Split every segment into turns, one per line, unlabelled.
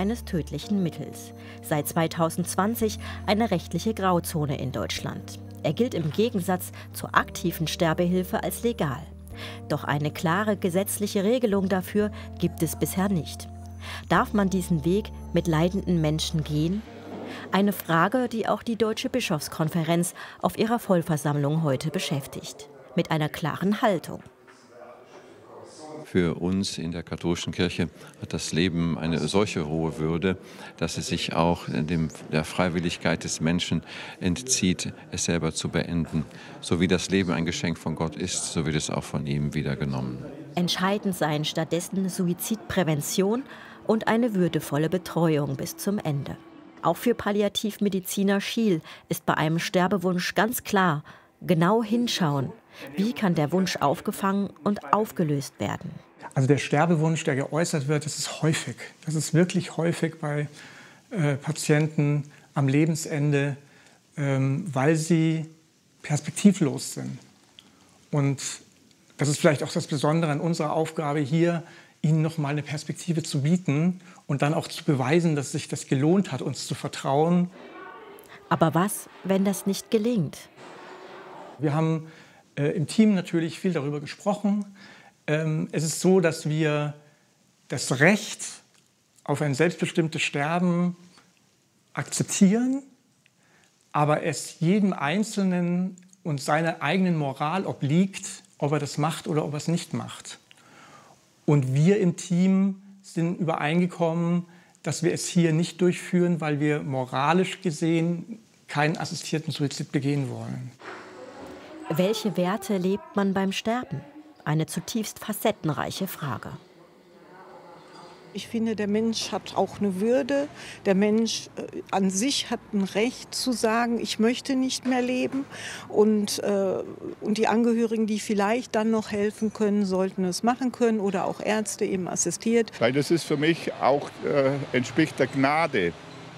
eines tödlichen Mittels. Seit 2020 eine rechtliche Grauzone in Deutschland. Er gilt im Gegensatz zur aktiven Sterbehilfe als legal. Doch eine klare gesetzliche Regelung dafür gibt es bisher nicht. Darf man diesen Weg mit leidenden Menschen gehen? Eine Frage, die auch die Deutsche Bischofskonferenz auf ihrer Vollversammlung heute beschäftigt. Mit einer klaren Haltung.
Für uns in der katholischen Kirche hat das Leben eine solche hohe Würde, dass es sich auch der Freiwilligkeit des Menschen entzieht, es selber zu beenden. So wie das Leben ein Geschenk von Gott ist, so wird es auch von ihm wieder genommen.
Entscheidend seien stattdessen Suizidprävention und eine würdevolle Betreuung bis zum Ende. Auch für Palliativmediziner Schiel ist bei einem Sterbewunsch ganz klar: genau hinschauen. Wie kann der Wunsch aufgefangen und aufgelöst werden?
Also der Sterbewunsch, der geäußert wird, das ist häufig. Das ist wirklich häufig bei Patienten am Lebensende, weil sie perspektivlos sind. Und das ist vielleicht auch das Besondere an unserer Aufgabe hier, ihnen noch mal eine Perspektive zu bieten und dann auch zu beweisen, dass sich das gelohnt hat, uns zu vertrauen.
Aber was, wenn das nicht gelingt?
Wir haben im Team natürlich viel darüber gesprochen. Es ist so, dass wir das Recht auf ein selbstbestimmtes Sterben akzeptieren, aber es jedem Einzelnen und seiner eigenen Moral obliegt, ob er das macht oder ob er es nicht macht. Und wir im Team sind übereingekommen, dass wir es hier nicht durchführen, weil wir moralisch gesehen keinen assistierten Suizid begehen wollen.
Welche Werte lebt man beim Sterben? Eine zutiefst facettenreiche Frage.
Ich finde, der Mensch hat auch eine Würde. Der Mensch an sich hat ein Recht zu sagen, ich möchte nicht mehr leben. Und die Angehörigen, die vielleicht dann noch helfen können, sollten es machen können oder auch Ärzte eben assistiert.
Weil das ist für mich auch, entspricht der Gnade.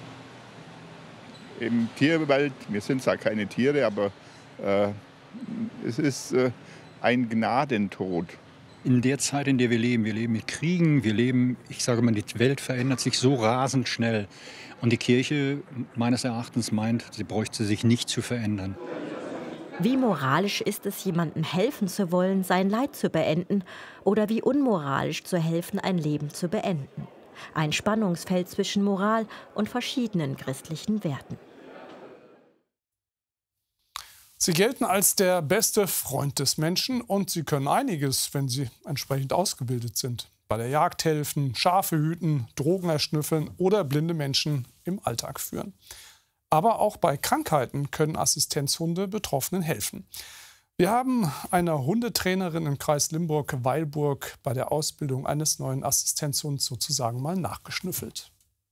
Im Tierwelt, wir sind zwar keine Tiere, aber es ist ein Gnadentod.
In der Zeit, in der wir leben mit Kriegen, ich sage mal, die Welt verändert sich so rasend schnell. Und die Kirche meines Erachtens meint, sie bräuchte sich nicht zu verändern.
Wie moralisch ist es, jemandem helfen zu wollen, sein Leid zu beenden? Oder wie unmoralisch zu helfen, ein Leben zu beenden? Ein Spannungsfeld zwischen Moral und verschiedenen christlichen Werten.
Sie gelten als der beste Freund des Menschen und sie können einiges, wenn sie entsprechend ausgebildet sind. Bei der Jagd helfen, Schafe hüten, Drogen erschnüffeln oder blinde Menschen im Alltag führen. Aber auch bei Krankheiten können Assistenzhunde Betroffenen helfen. Wir haben einer Hundetrainerin im Kreis Limburg-Weilburg bei der Ausbildung eines neuen Assistenzhunds sozusagen mal nachgeschnüffelt.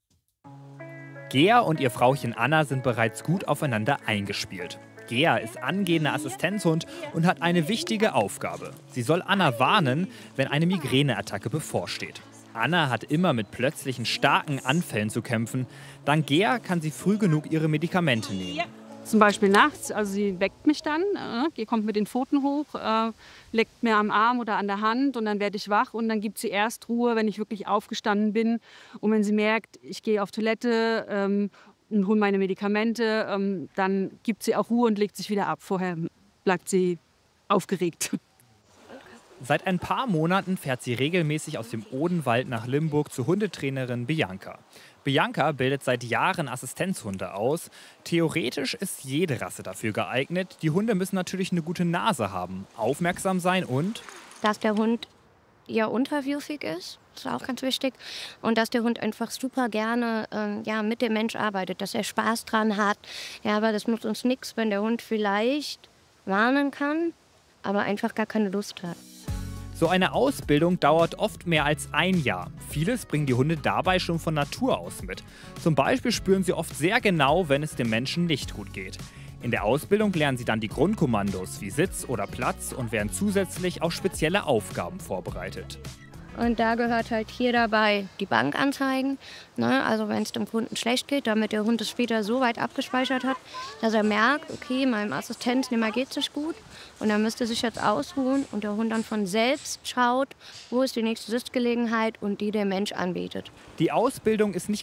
Gea und ihr Frauchen Anna sind bereits gut aufeinander eingespielt. Gea ist angehender Assistenzhund und hat eine wichtige Aufgabe. Sie soll Anna warnen, wenn eine Migräneattacke bevorsteht. Anna hat immer mit plötzlichen starken Anfällen zu kämpfen. Dank Gea kann sie früh genug ihre Medikamente nehmen.
Ja. Zum Beispiel nachts, also sie weckt mich dann, die kommt mit den Pfoten hoch, leckt mir am Arm oder an der Hand und dann werde ich wach und dann gibt sie erst Ruhe, wenn ich wirklich aufgestanden bin. Und wenn sie merkt, ich gehe auf Toilette und hole meine Medikamente, dann gibt sie auch Ruhe und legt sich wieder ab. Vorher bleibt sie aufgeregt.
Seit ein paar Monaten fährt sie regelmäßig aus dem Odenwald nach Limburg zur Hundetrainerin Bianca. Bianca bildet seit Jahren Assistenzhunde aus. Theoretisch ist jede Rasse dafür geeignet. Die Hunde müssen natürlich eine gute Nase haben, aufmerksam sein und
dass der Hund eher unterwürfig ist. Das ist auch ganz wichtig. Und dass der Hund einfach super gerne mit dem Mensch arbeitet, dass er Spaß dran hat. Ja, aber das nutzt uns nichts, wenn der Hund vielleicht warnen kann, aber einfach gar keine Lust hat.
So eine Ausbildung dauert oft mehr als ein Jahr. Vieles bringen die Hunde dabei schon von Natur aus mit. Zum Beispiel spüren sie oft sehr genau, wenn es dem Menschen nicht gut geht. In der Ausbildung lernen sie dann die Grundkommandos wie Sitz oder Platz und werden zusätzlich auf spezielle Aufgaben vorbereitet.
Und da gehört halt hier dabei die Bank anzeigen. Ne? Also wenn es dem Kunden schlecht geht, damit der Hund es später so weit abgespeichert hat, dass er merkt, okay, meinem Assistenznehmer geht es nicht gut. Und er müsste sich jetzt ausruhen und der Hund dann von selbst schaut, wo ist die nächste Sitzgelegenheit und die der Mensch anbietet.
Die Ausbildung ist nicht